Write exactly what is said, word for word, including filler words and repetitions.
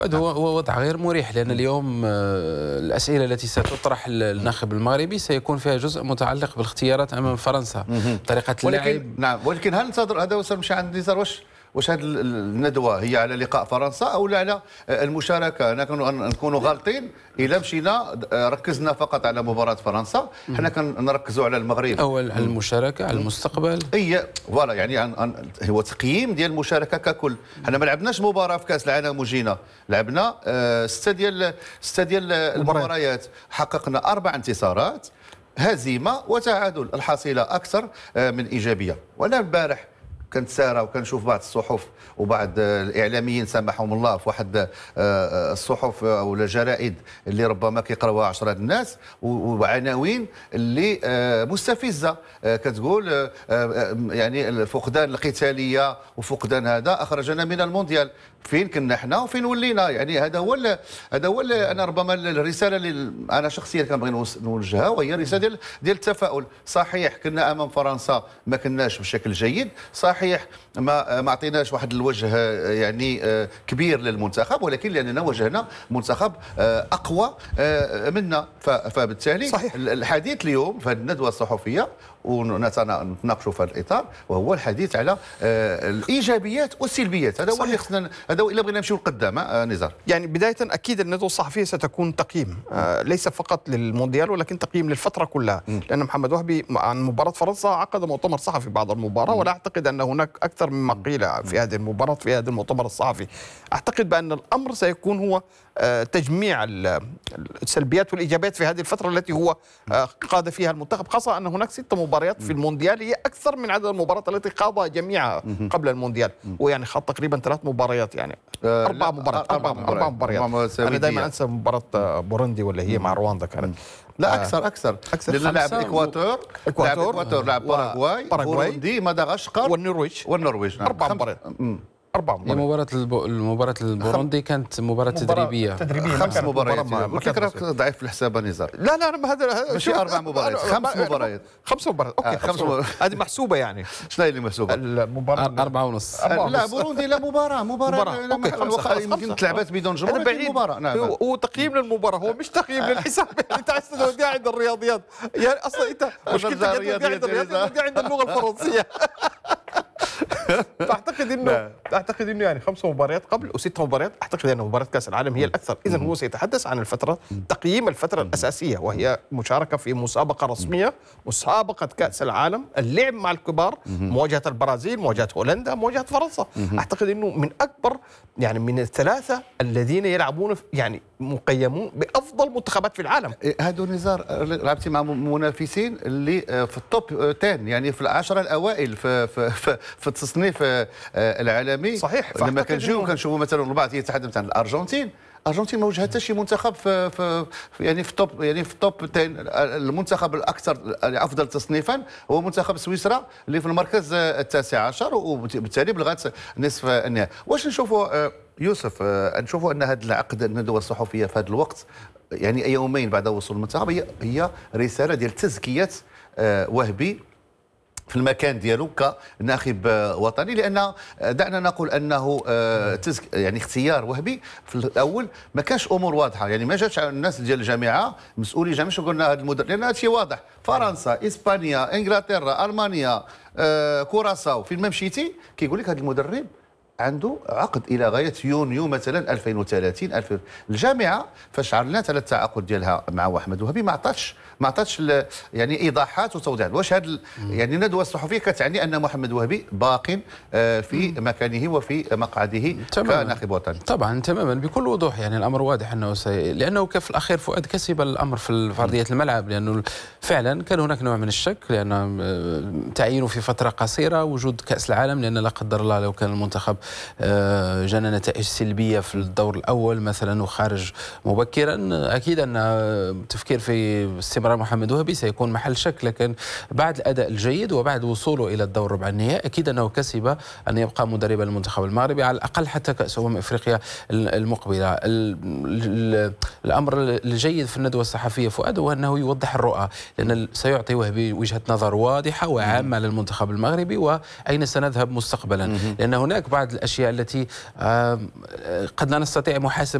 هو هو وضع غير مريح، لأن اليوم الأسئلة التي ستطرح الناخب المغربي سيكون فيها جزء متعلق بالاختيارات أمام فرنسا، طريقة اللعب. نعم، ولكن هل ننتظر هذا وصل مش عند نزار واش واش هذه الندوه هي على لقاء فرنسا او لا على المشاركه؟ نكونوا غالطين الا مشينا ركزنا فقط على مباراه فرنسا، حنا كنركزوا على المغرب او على المشاركه على المستقبل. هي فوالا يعني عن عن هو تقييم ديال المشاركه ككل. حنا ما لعبناش مباراه في كاس العالم وجينا، لعبنا سته ديال سته ديال المباريات، حققنا اربع انتصارات، هزيمه وتعادل، الحصيله اكثر من ايجابيه. وانا البارح كنت ساره وكنشوف بعض الصحف وبعض الاعلاميين سامحهم الله في واحد الصحف او الجرائد اللي ربما كيقراوها عشرة الناس، وعناوين اللي مستفزه كتقول يعني الفقدان القتاليه وفقدان هذا اخرجنا من المونديال. فين كنا حنا وفين ولينا؟ يعني هذا هو هذا هو انا ربما الرساله اللي انا شخصيا كنبغي نوجهها، وهي رساله ديال ديال التفاؤل. صحيح كنا امام فرنسا ما كناش بشكل جيد، صحيح ما ما عطيناش واحد الوجه يعني كبير للمنتخب، ولكن لاننا واجهنا منتخب اقوى منا، فبالتالي صحيح. الحديث اليوم في هذه الندوه الصحفيه ونتناقشوا في هذا الاطار، وهو الحديث على الايجابيات والسلبيات. هذا هو اللي خصنا، هذا الا بغينا نمشيو لقدام. نزار، يعني بدايه اكيد الندوه الصحفيه ستكون تقييم ليس فقط للمونديال ولكن تقييم للفتره كلها، لان محمد وهبي عن مباراه فرنسا عقد مؤتمر صحفي بعد المباراه، ولا اعتقد ان هناك اكثر مما قيل في هذه المباراه في هذا المؤتمر الصحفي. اعتقد بان الامر سيكون هو تجميع السلبيات والايجابيات في هذه الفتره التي هو قاد فيها المنتخب، خاصه ان هناك ست مباريات في المونديال هي اكثر من عدد المباريات التي قادها جميعها قبل المونديال، ويعني خاض تقريبا ثلاث مباريات، يعني اربع مباريات اربع اربع مباريات. انا دائما انسى مباراه بوروندي ولا هي مع رواندا كانت. لا اكثر اكثر اكثر لان لعب اكواتور اكواتور لعب باراغواي بوروندي مدغشقر والنرويج والنرويج اربع مباريات أربع مباريات. مباراة البو... المباراة البوروندي كانت مباراة تدريبية تدريبية خمس مباريات. ولكن راك ضعيف في الحساب نزار. لا لا هذا ماشي أربع مباريات، خمس مباريات. خمس مباريات أوكي. خمس مباريات هذه محسوبة يعني. شنو هي اللي محسوبة؟ المباراة أربعة ونص. لا بوروندي لا مباراة مباراة يمكن تلعبت بدون جمهور، لكن مباراة. نعم، هو تقييم للمباراة، هو مش تقييم للحساب. يعني أنت عايز توديها عند الرياضيات، يعني أصلا أنت مشكلتك عند الرياضيات عند اللغة الفرنسية. فاعتقد انه اعتقد انه يعني خمس مباريات قبل وست مباريات، اعتقد ان مباراه كاس العالم هي الاكثر. اذا هو سيتحدث عن الفتره، تقييم الفتره الاساسيه وهي مشاركه في مسابقه رسميه، مسابقه كاس العالم، اللعب مع الكبار، مواجهه البرازيل، مواجهه هولندا، مواجهه فرنسا. اعتقد انه من اكبر يعني من الثلاثه الذين يلعبون يعني مقيمون بافضل منتخبات في العالم. هادو نزار لعبتي مع منافسين اللي في التوب عشرة، يعني في العشره الاوائل في في في, في التصنيف العالمي. صحيح. لما كنجيو كنشوفوا مثلا البعض يتحدث عن الارجنتين، الارجنتين ما وجهت حتى شي منتخب في, في يعني في التوب يعني في التوب عشرة. المنتخب الاكثر افضل تصنيفا هو منتخب سويسرا اللي في المركز التاسع عشر، وبالتالي بلغت نصف النهائي. واش نشوفوا يوسف؟ نشوفوا ان هذا العقد الندوه الصحفيه في هذا الوقت، يعني يومين بعد وصول المنتخب، هي هي رساله ديال تزكيه وهبي في المكان ديالو كناخب وطني. لان دعنا نقول انه تزك يعني اختيار وهبي في الاول ما كانش امور واضحه، يعني ما جاتش الناس ديال الجامعه مسؤولي جامعه شو قلنا هذا المدرب، لان هذا الشيء واضح. فرنسا، اسبانيا، انجلترا، المانيا، آه، كوراساو، فين ما مشيتي كيقول لك هذا المدرب عنده عقد الى غايه يونيو مثلا ألفين وثلاثين. ألف الجامعه فاش عرضنا ثلاث تعاقد ديالها مع احمد وهبي ما عطاتش ما عطاتش يعني ايضاحات وتوضيحات. واش هذا يعني الندوه الصحفيه كتعني ان محمد وهبي باق في مكانه وفي مقعده كناخب وطني؟ طبعا تماما بكل وضوح، يعني الامر واضح انه سي... لانه في الاخير فؤاد كسب الامر في ارضيه الملعب، لانه فعلا كان هناك نوع من الشك، لان تعيينه في فتره قصيره، وجود كاس العالم، لان لا قدر الله لو كان المنتخب جانا نتائج سلبيه في الدور الاول مثلا وخارج مبكرا، اكيد ان التفكير في استمرار محمد وهبي سيكون محل شك. لكن بعد الاداء الجيد وبعد وصوله الى الدور ربع النهائي اكيد انه كسب ان يبقى مدربا المنتخب المغربي على الاقل حتى كاس امم افريقيا المقبله. الامر الجيد في الندوه الصحفيه فؤاد هو انه يوضح الرؤى، لان سيعطي وهبي وجهه نظر واضحه وعامه للمنتخب المغربي واين سنذهب مستقبلا، لان هناك بعض الاشياء التي قد لا نستطيع محاسبه